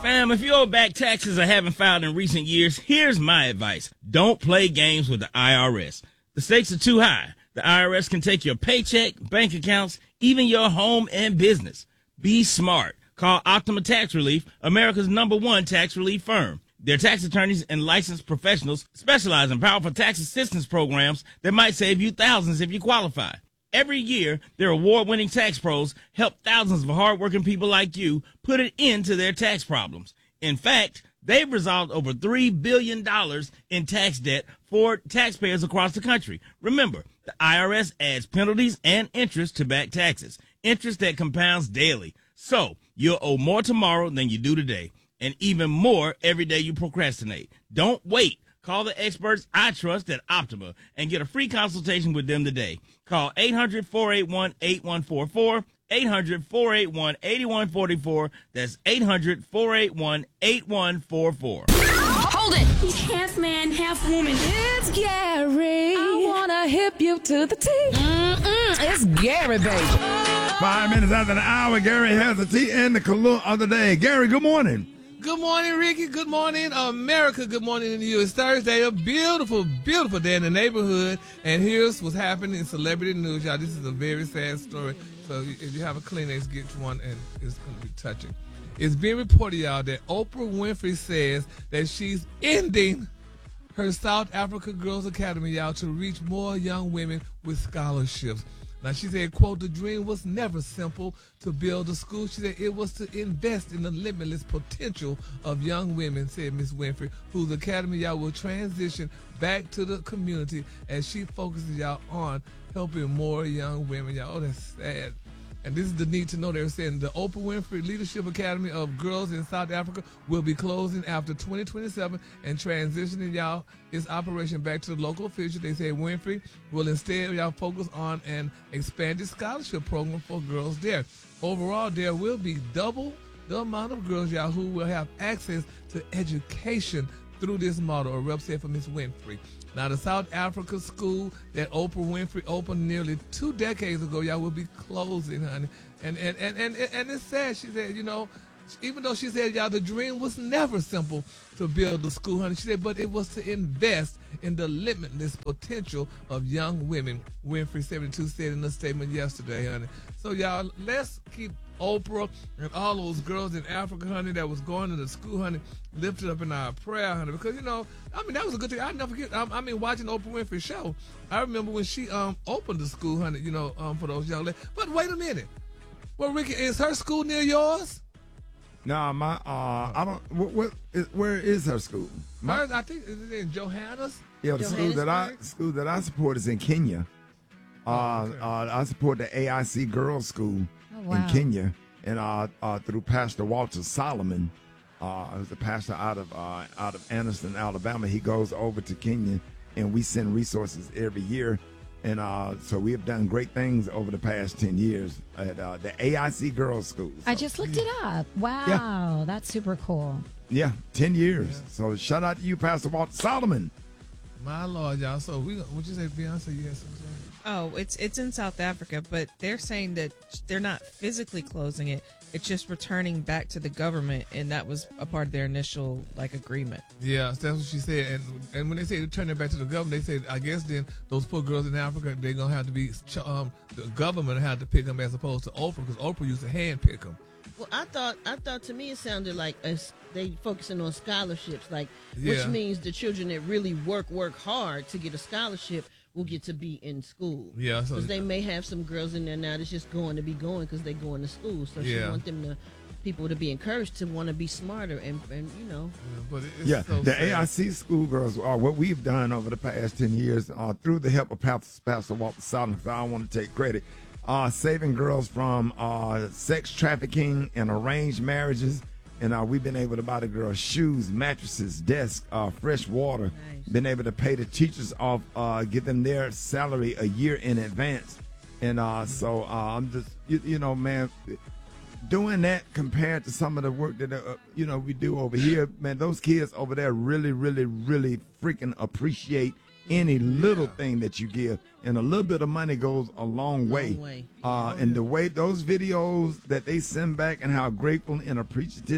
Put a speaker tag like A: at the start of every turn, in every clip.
A: Fam, if you owe back taxes or haven't filed in recent years, here's my advice. Don't play games with the IRS. The stakes are too high. The IRS can take your paycheck, bank accounts, even your home and business. Be smart. Call Optima Tax Relief, America's #1 tax relief firm. Their tax attorneys and licensed professionals specialize in powerful tax assistance programs that might save you thousands if you qualify. Every year, their award-winning tax pros help thousands of hardworking people like you put an end to their tax problems. In fact, they've resolved over $3 billion in tax debt for taxpayers across the country. Remember, the IRS adds penalties and interest to back taxes, interest that compounds daily. So, you'll owe more tomorrow than you do today, and even more every day you procrastinate. Don't wait. Call the experts I trust at Optima and get a free consultation with them today. Call 800-481-8144, 800-481-8144. That's 800-481-8144.
B: Hold it! He's half man, half woman.
C: It's Gary. I wanna hip you to the T. It's Gary, baby.
D: 5 minutes after the hour, Gary has the tea and the color of the day. Gary, good morning.
E: Good morning, Ricky. Good morning, America. Good morning to you. It's Thursday, a beautiful, beautiful day in the neighborhood. And here's what's happening in celebrity news, y'all. This is a very sad story. So if you have a Kleenex, get one, and it's going to be touching. It's being reported, y'all, that Oprah Winfrey says that she's ending her South Africa Girls Academy, y'all, to reach more young women with scholarships. Now, she said, quote, the dream was never simple to build a school. She said it was to invest in the limitless potential of young women, said Miss Winfrey, whose academy, y'all, will transition back to the community as she focuses, y'all, on helping more young women. Y'all, oh, that's sad. And this is the need to know. They're saying the Oprah Winfrey Leadership Academy of Girls in South Africa will be closing after 2027 and transitioning, y'all, its operation back to the local officials. They say Winfrey will instead, y'all, focus on an expanded scholarship program for girls there. Overall, there will be double the amount of girls, y'all, who will have access to education through this model, a rep said for Miss Winfrey. Now, the South Africa school that Oprah Winfrey opened nearly 2 decades ago, y'all, will be closing, honey. And it's sad. She said, you know, even though she said, y'all, the dream was never simple to build the school, honey. She said, but it was to invest in the limitless potential of young women, Winfrey 72 said in a statement yesterday, honey. So, y'all, let's keep Oprah and all those girls in Africa, honey, that was going to the school, honey, lifted up in our prayer, honey, because, you know, I mean, that was a good thing. I'll never forget, I mean, watching Oprah Winfrey show, I remember when she opened the school, honey, you know, for those young ladies. But wait a minute. Well, Ricky, is her school near yours?
D: No, I don't, where is her school?
E: Hers, I think, is it in Johannes?
D: Yeah, the school that I support is in Kenya. I support the AIC Girls School in Kenya, and through Pastor Walter Solomon, who's a pastor out of Anderson, Alabama. He goes over to Kenya, and we send resources every year, and so we have done great things over the past 10 years at the AIC Girls School. So,
F: I just looked it up. Wow, that's super cool.
D: Yeah, 10 years. Yeah. So shout out to you, Pastor Walter Solomon.
E: My Lord, y'all. So what you say, Beyonce? You had something?
G: Oh, it's in South Africa, but they're saying that they're not physically closing it. It's just returning back to the government, and that was a part of their initial agreement.
E: Yeah, that's what she said. And when they say returning back to the government, they said, I guess then those poor girls in Africa, they're gonna have to be the government had to pick them as opposed to Oprah, because Oprah used to hand pick them.
H: Well, I thought to me it sounded like they focusing on scholarships, which means the children that really work hard to get a scholarship will get to be in school. Yeah, because they may have some girls in there now that's just going to be going because they're going to school. So she want them people to be encouraged to want to be smarter and you know.
D: Yeah, but the AIC schoolgirls are what we've done over the past 10 years through the help of Pastor Walter Solomon. I don't want to take credit. Saving girls from sex trafficking and arranged marriages. And we've been able to buy the girls shoes, mattresses, desks, fresh water. Nice. Been able to pay the teachers off, give them their salary a year in advance. And so I'm just, you know, man, doing that compared to some of the work that, you know, we do over here, man, those kids over there really, really, really freaking appreciate any little thing that you give. And a little bit of money goes a long way. And the way those videos that they send back and how grateful and appreciative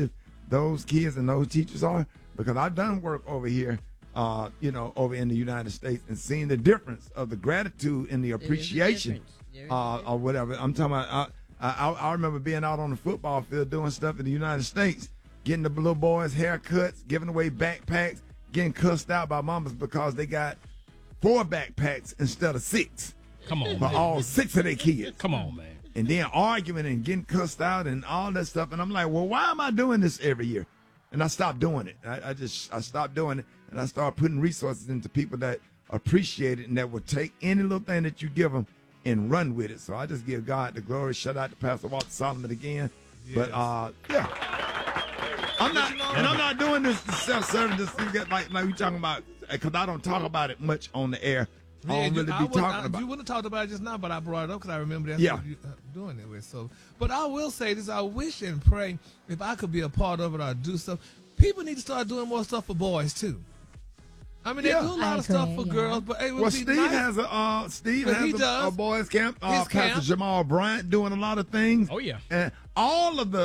D: those kids and those teachers are, because I've done work over here, over in the United States, and seeing the difference of the gratitude and the appreciation, or whatever. I'm talking about. I remember being out on the football field doing stuff in the United States, getting the little boys haircuts, giving away backpacks, getting cussed out by mamas because they got 4 backpacks instead of 6.
I: Come on,
D: for
I: man.
D: all 6 of their kids.
I: Come on, man.
D: And then arguing and getting cussed out and all that stuff. And I'm like, well, why am I doing this every year? And I stopped doing it. I stopped doing it, and I started putting resources into people that appreciate it and that will take any little thing that you give them and run with it. So I just give God the glory. Shout out to Pastor Walter Solomon again. Yes. But yeah, I'm not doing this to self-serving. Just like we talking about, because I don't talk about it much on the air. I don't really be talking about.
E: You wouldn't have talked about it just now, but I brought it up because I remember that's what you doing it with. So, but I will say this: I wish and pray if I could be a part of it or do stuff. People need to start doing more stuff for boys too. I mean, they do a lot of stuff for girls, but it would be
D: Steve
E: nice.
D: has a boys camp. Pastor Jamal Bryant doing a lot of things.
I: Oh yeah,
D: and all of the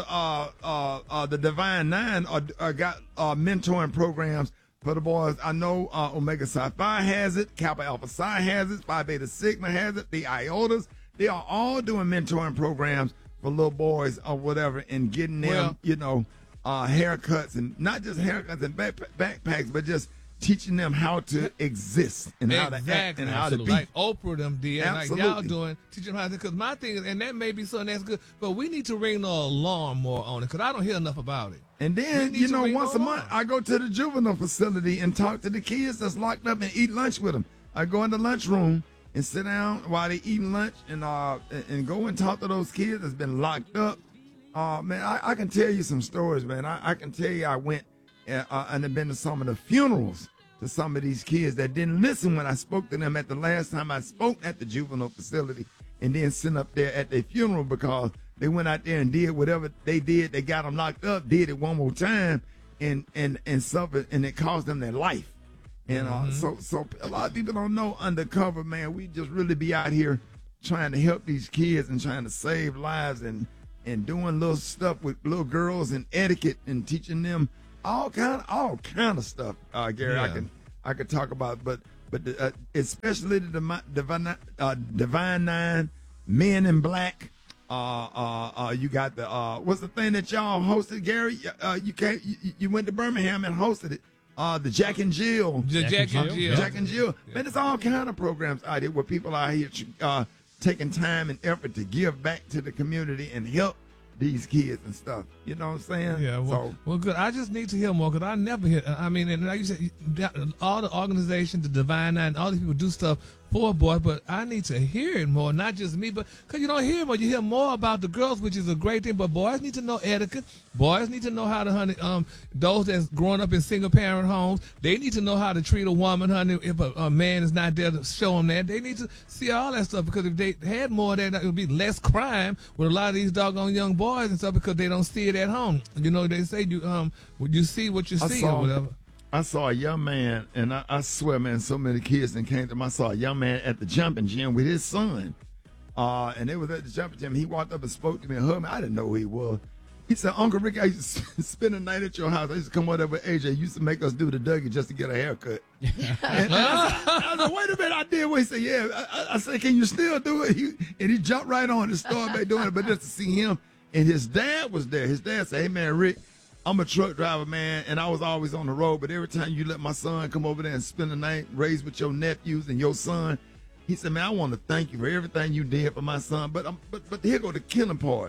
D: Divine Nine are got mentoring programs for the boys. I know Omega Psi Phi has it, Kappa Alpha Psi has it, Phi Beta Sigma has it, the Iotas. They are all doing mentoring programs for little boys or whatever, and getting them, haircuts, and not just haircuts and backpacks, but just teaching them how to exist and how to act and how to be.
E: Like Oprah them did,
D: Absolutely.
E: like y'all doing, teaching them how to. Because my thing is, and that may be something that's good, but we need to ring the alarm more on it because I don't hear enough about it.
D: And then, once a month, I go to the juvenile facility and talk to the kids that's locked up and eat lunch with them. I go in the lunchroom and sit down while they eating lunch and go and talk to those kids that's been locked up. Man, I can tell you some stories, man. I can tell you I went and have been to some of the funerals to some of these kids that didn't listen when I spoke to them at the last time I spoke at the juvenile facility, and then sent up there at their funeral because they went out there and did whatever they did. They got them locked up, did it one more time, and suffered, and it cost them their life. And so a lot of people don't know undercover, man. We just really be out here trying to help these kids and trying to save lives and doing little stuff with little girls and etiquette and teaching them all kind of stuff, Gary.
E: Yeah.
D: I could talk about, but especially the Divine Nine, Men in Black. You got the what's the thing that y'all hosted, Gary? You went to Birmingham and hosted it. The Jack and Jill.
E: Jack and Jill.
D: Man, there's all kind of programs out there where people are here taking time and effort to give back to the community and help these kids and stuff. You know what I'm saying?
E: Yeah, well, good. I just need to hear more because I never hear. I mean, and like you said, all the organizations, the Divine Nine, all these people do stuff for boys, but I need to hear it more, not just me, but because you don't hear it more, you hear more about the girls, which is a great thing, but boys need to know etiquette. Boys need to know how to, honey, those that's growing up in single-parent homes, they need to know how to treat a woman, honey, if a man is not there to show them that. They need to see all that stuff because if they had more of that, it would be less crime with a lot of these doggone young boys and stuff because they don't see it at home. You know, they say you see what you see or whatever.
D: I saw a young man, and I swear, man, so many kids that came to him. I saw a young man at the jumping gym with his son. And they was at the jumping gym. He walked up and spoke to me and hugged me. I didn't know who he was. He said, Uncle Rick, I used to spend the night at your house. I used to come over with AJ. He used to make us do the Dougie just to get a haircut. And I said, wait a minute, I did what he said. Yeah. I said, can you still do it? And he jumped right on and started back doing it. But just to see him, and his dad was there. His dad said, hey, man, Rick, I'm a truck driver, man, and I was always on the road, but every time you let my son come over there and spend the night, raise with your nephews and your son, he said, man, I want to thank you for everything you did for my son. But here go the killing part.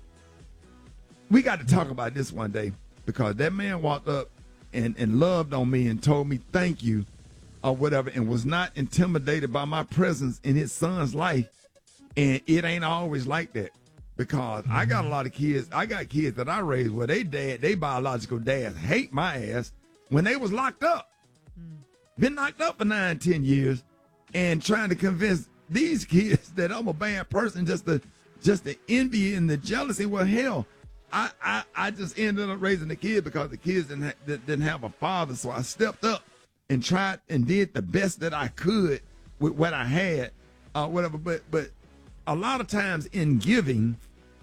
D: We got to talk about this one day because that man walked up and loved on me and told me thank you or whatever and was not intimidated by my presence in his son's life. And it ain't always like that. Because I got a lot of kids. I got kids that I raised where they biological dads hate my ass when they was locked up. Been locked up for 9-10 years and trying to convince these kids that I'm a bad person just the envy and the jealousy. Well, hell, I just ended up raising the kid because the kids didn't have a father. So I stepped up and tried and did the best that I could with what I had, whatever. But a lot of times in giving,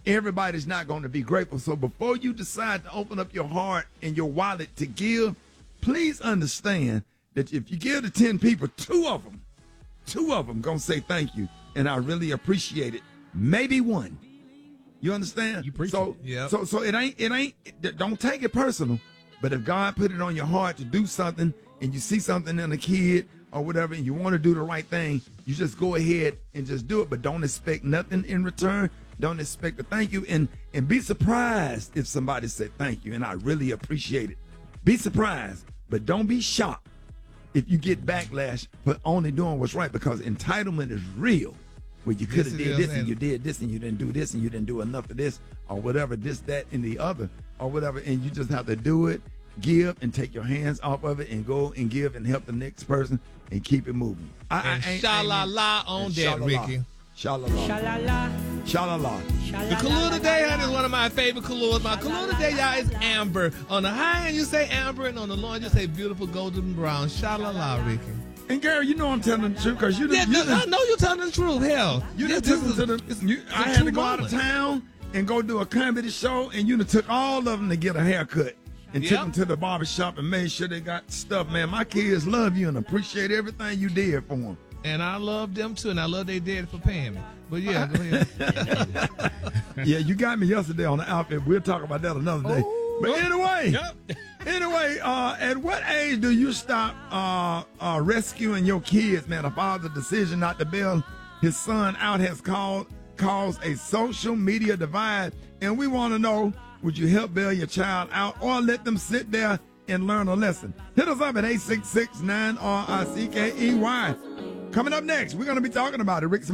D: everybody's not going to be grateful. So before you decide to open up your heart and your wallet to give, please understand that if you give to 10 people, two of them going to say thank you, and I really appreciate it. Maybe one. You understand? So it ain't, don't take it personal. But if God put it on your heart to do something, and you see something in a kid or whatever, and you want to do the right thing, you just go ahead and just do it. But don't expect nothing in return. Don't expect a thank you. And be surprised if somebody said thank you, and I really appreciate it. Be surprised, but don't be shocked if you get backlash for only doing what's right, because entitlement is real. Where you could have did this and you did this and you didn't do this and you didn't do enough of this or whatever, this, that, and the other or whatever, and you just have to do it, give, and take your hands off of it and go and give and help the next person and keep it moving.
E: Sha-la-la on that, Ricky.
D: Sha-la-la.
C: Sha-la-la.
D: Sha-la-la.
E: The Kahlua today, honey, is one of my favorite Kahluas. My Kahlua today, y'all, is amber. On the high end, you say amber, and on the low end, you say beautiful golden brown. Sha-la-la, Ricky.
D: And Gary, you know I'm telling the truth, because
E: I know you're telling the truth. Hell,
D: you done took them to the. I had to go out of town and go do a comedy show, and you done took all of them to get a haircut and took them to the barbershop and made sure they got stuff. Man, my kids love you and appreciate everything you did for them.
E: And I love them too, and I love they dad for paying me. But yeah, go ahead.
D: Yeah, you got me yesterday on the outfit. We'll talk about that another day. But anyway, at what age do you stop rescuing your kids, man? A father's decision not to bail his son out has caused a social media divide, and we want to know, would you help bail your child out or let them sit there and learn a lesson? Hit us up at 866-9RICKEY. Coming up next, we're going to be talking about it. Rick